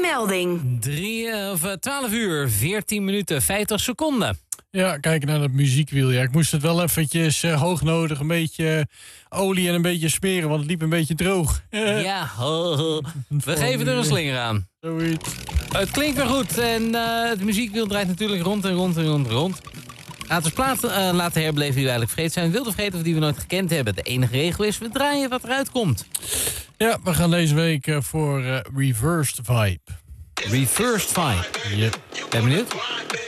melding. 12 uur, 14 minuten, 50 seconden. Ja, kijk naar dat muziekwiel. Ja, ik moest het wel eventjes hoognodig een beetje olie en een beetje smeren, want het liep een beetje droog. Ja, we geven er een slinger aan. Zoiets. Het klinkt weer goed en het muziekwiel draait natuurlijk rond en rond en rond en rond. Laten we plaat laten herbeleven die we eigenlijk vergeten zijn. Wilde vergeten of die we nooit gekend hebben. De enige regel is, we draaien wat eruit komt. Ja, we gaan deze week voor Reversed Vibe. Reversed Vibe. Yep. Ben je benieuwd?